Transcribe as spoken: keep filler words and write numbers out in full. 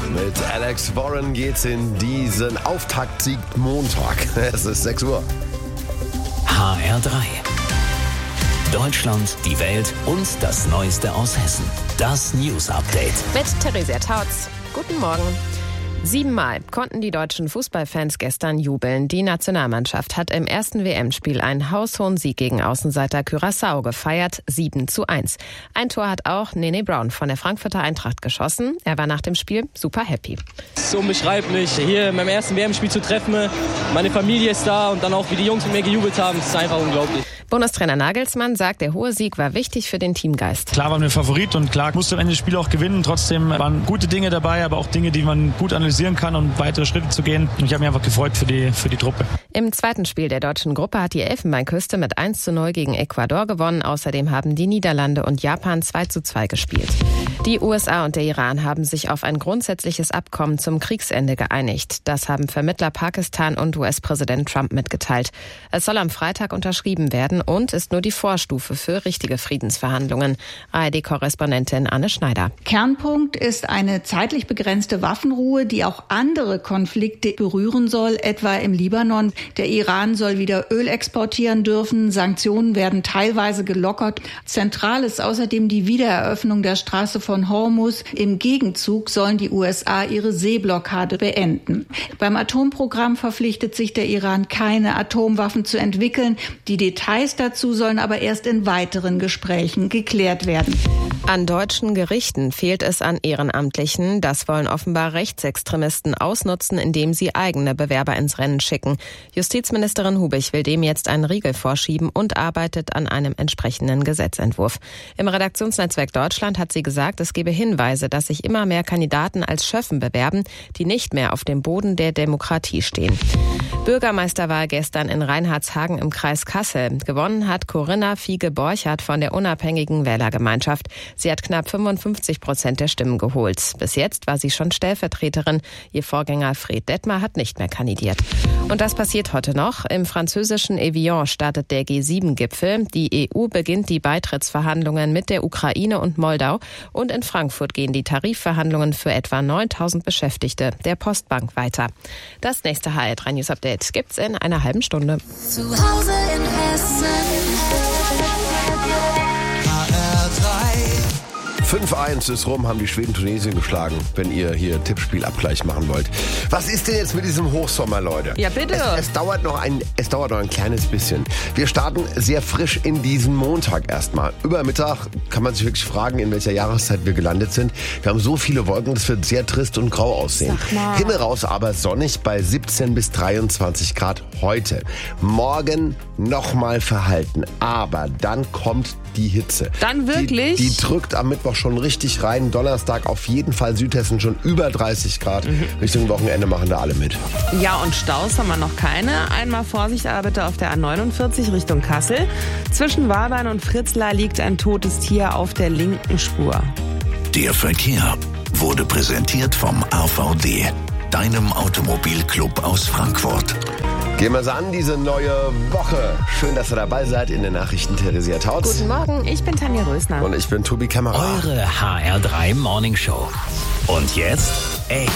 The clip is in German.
Mit Alex Warren geht's in diesen Auftaktsieg Montag. Es ist sechs Uhr. H R drei. Deutschland, die Welt und das Neueste aus Hessen. Das News Update. Mit Theresia Tautz. Guten Morgen. Siebenmal konnten die deutschen Fußballfans gestern jubeln. Die Nationalmannschaft hat im ersten W M-Spiel einen haushohen Sieg gegen Außenseiter Curaçao gefeiert, sieben zu eins. Ein Tor hat auch Nene Brown von der Frankfurter Eintracht geschossen. Er war nach dem Spiel super happy. Es ist unbeschreiblich, hier in meinem ersten W M-Spiel zu treffen. Meine Familie ist da und dann auch, wie die Jungs mit mir gejubelt haben, das ist einfach unglaublich. Bundestrainer Nagelsmann sagt, der hohe Sieg war wichtig für den Teamgeist. Klar waren wir Favorit und klar musste am Ende das Spiel auch gewinnen. Trotzdem waren gute Dinge dabei, aber auch Dinge, die man gut analysieren kann, um weitere Schritte zu gehen. Und ich habe mich einfach gefreut für die, für die Truppe. Im zweiten Spiel der deutschen Gruppe hat die Elfenbeinküste mit eins zu null gegen Ecuador gewonnen. Außerdem haben die Niederlande und Japan zwei zu zwei gespielt. Die U S A und der Iran haben sich auf ein grundsätzliches Abkommen zum Kriegsende geeinigt. Das haben Vermittler Pakistan und U S-Präsident Trump mitgeteilt. Es soll am Freitag unterschrieben werden und ist nur die Vorstufe für richtige Friedensverhandlungen. A R D-Korrespondentin Anne Schneider. Kernpunkt ist eine zeitlich begrenzte Waffenruhe, die auch andere Konflikte berühren soll, etwa im Libanon. Der Iran soll wieder Öl exportieren dürfen. Sanktionen werden teilweise gelockert. Zentral ist außerdem die Wiedereröffnung der Straße von Hormuz. Im Gegenzug sollen die U S A ihre Seeblockade beenden. Beim Atomprogramm verpflichtet sich der Iran, keine Atomwaffen zu entwickeln. Die Details dazu sollen aber erst in weiteren Gesprächen geklärt werden. An deutschen Gerichten fehlt es an Ehrenamtlichen. Das wollen offenbar Rechtsextremisten ausnutzen, indem sie eigene Bewerber ins Rennen schicken. Justizministerin Hubich will dem jetzt einen Riegel vorschieben und arbeitet an einem entsprechenden Gesetzentwurf. Im Redaktionsnetzwerk Deutschland hat sie gesagt, es gebe Hinweise, dass sich immer mehr Kandidaten als Schöffen bewerben, die nicht mehr auf dem Boden der Demokratie stehen. Bürgermeisterwahl gestern in Reinhardshagen im Kreis Kassel. Gewonnen hat Corinna Fiege-Borchardt von der unabhängigen Wählergemeinschaft. Sie hat knapp fünfundfünfzig Prozent der Stimmen geholt. Bis jetzt war sie schon Stellvertreterin. Ihr Vorgänger Fred Detmer hat nicht mehr kandidiert. Und das passiert heute noch. Im französischen Evian startet der G sieben Gipfel. Die E U beginnt die Beitrittsverhandlungen mit der Ukraine und Moldau. Und in Frankfurt gehen die Tarifverhandlungen für etwa neuntausend Beschäftigte der Postbank weiter. Das nächste H R drei News Update gibt's in einer halben Stunde. Zu Hause in Hessen. H R drei. fünf eins ist rum, haben die Schweden Tunesien geschlagen, wenn ihr hier Tippspielabgleich machen wollt. Was ist denn jetzt mit diesem Hochsommer, Leute? Ja, bitte. Es, es, dauert noch ein, es dauert noch ein kleines bisschen. Wir starten sehr frisch in diesen Montag erstmal. Über Mittag kann man sich wirklich fragen, in welcher Jahreszeit wir gelandet sind. Wir haben so viele Wolken, das wird sehr trist und grau aussehen. Hinten raus aber sonnig bei siebzehn bis dreiundzwanzig Grad heute. Morgen nochmal verhalten, aber dann kommt die Hitze. Dann wirklich? Die, die drückt am Mittwoch schon richtig rein. Donnerstag auf jeden Fall Südhessen schon über dreißig Grad. Mhm. Richtung Wochenende machen da alle mit. Ja, und Staus haben wir noch keine. Einmal Vorsicht aber bitte auf der A neunundvierzig Richtung Kassel. Zwischen Warbein und Fritzlar liegt ein totes Tier auf der linken Spur. Der Verkehr wurde präsentiert vom A V D, deinem Automobilclub aus Frankfurt. Gehen wir es an, diese neue Woche. Schön, dass ihr dabei seid in den Nachrichten. Theresia Tautz. Guten Morgen, ich bin Tanja Rösner. Und ich bin Tobi Kammerer. Eure H R drei Morning Show. Und jetzt Echt